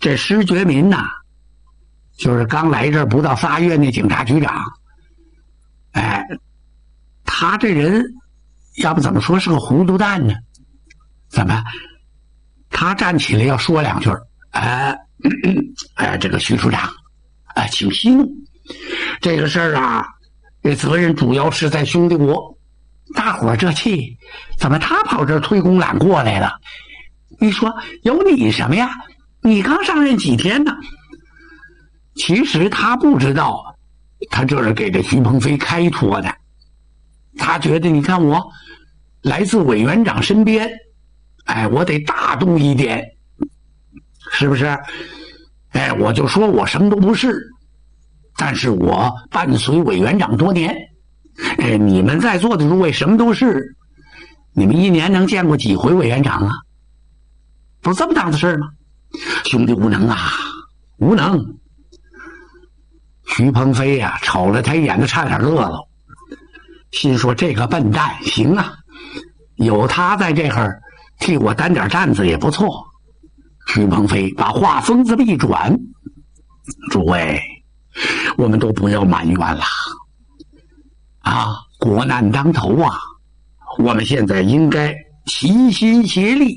这施觉民呐，就是刚来这儿不到3月那警察局长，他这人要不怎么说是个糊涂蛋呢？怎么？他站起来要说2句，这个徐处长，请息怒，这个事儿啊，这责任主要是在兄弟我。大伙儿这气，怎么他跑这儿推公揽过来了？你说有你什么呀？你刚上任几天呢？其实他不知道，他这是给这徐鹏飞开脱的。他觉得你看我来自委员长身边，我得大度一点，是不是？我就说我什么都不是，但是我伴随委员长多年。你们在座的诸位什么都是，你们1年能见过几回委员长啊？不是这么大的事吗？兄弟无能啊，无能。徐鹏飞呀，瞅了他一眼，都差点乐了，心说这个笨蛋，行啊，有他在这儿替我担点担子也不错。徐鹏飞把话锋子一转，诸位，我们都不要埋怨了。国难当头啊，我们现在应该齐心协力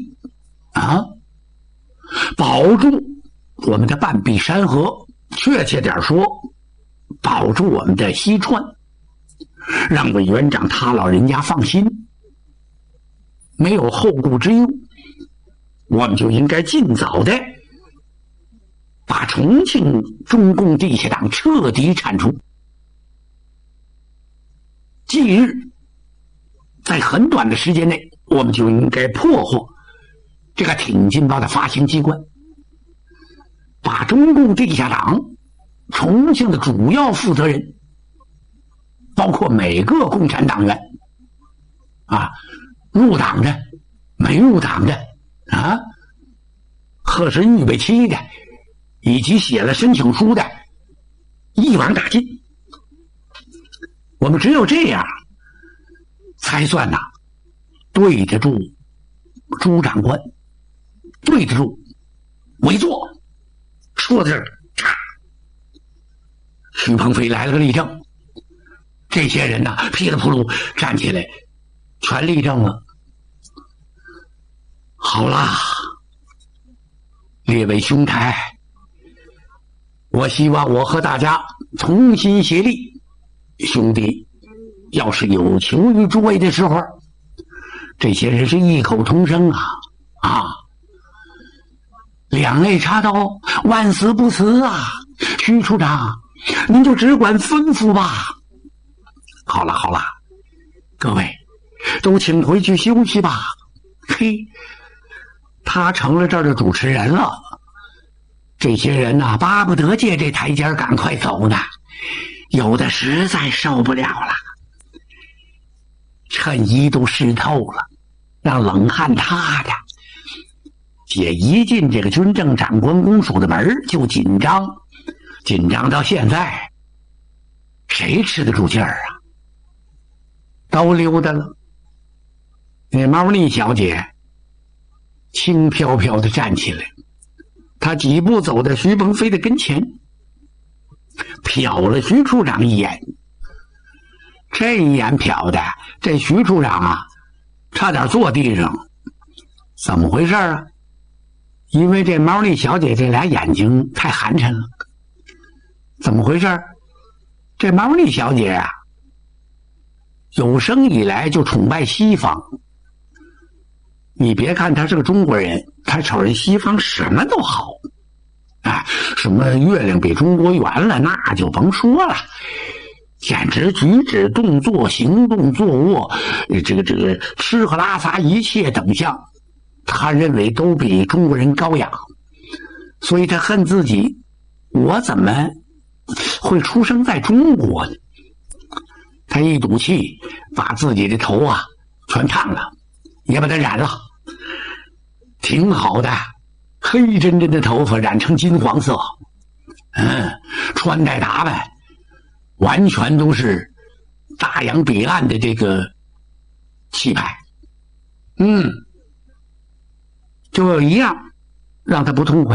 保住我们的半壁山河，确切点说，保住我们的西川，让委员长他老人家放心，没有后顾之忧。我们就应该尽早的把重庆中共地下党彻底铲除。近日，在很短的时间内，我们就应该破获这个挺劲爆的发行机关，把中共地下党重庆的主要负责人，包括每个共产党员入党的、没入党的核实预备期的，以及写了申请书的，一网打尽。我们只有这样才算对得住朱长官，对得住委座。说到这儿，徐鹏飞来了个立正，这些人噼里扑噜站起来，全立正了。好啦，列位兄台，我希望我和大家同心协力。兄弟要是有求于诸位的时候，这些人是异口同声两肋插刀，万死不辞啊！徐处长，您就只管吩咐吧。好了，各位都请回去休息吧。嘿，他成了这儿的主持人了，这些人巴不得借这台阶赶快走呢。有的实在受不了了，衬衣都湿透了，让冷汗塌的。姐一进这个军政长官公署的门就紧张到现在，谁吃得住劲儿啊？都溜达了。那猫腻小姐轻飘飘地站起来，她几步走到徐鹏飞的跟前，瞟了徐处长一眼。这一眼瞟的，这徐处长差点坐地上。怎么回事啊？因为这猫腻小姐这俩眼睛太寒碜了。怎么回事？这猫腻小姐有生以来就崇拜西方。你别看她是个中国人，她瞅人西方什么都好。什么月亮比中国圆了，那就甭说了，简直举止动作行动坐卧，这个吃喝拉撒一切等项，他认为都比中国人高雅，所以他恨自己，我怎么会出生在中国呢？他一赌气，把自己的头全烫了，也把它染了，挺好的。黑真真的头发染成金黄色，穿戴打扮完全都是大洋彼岸的这个气派。就有一样让他不痛快。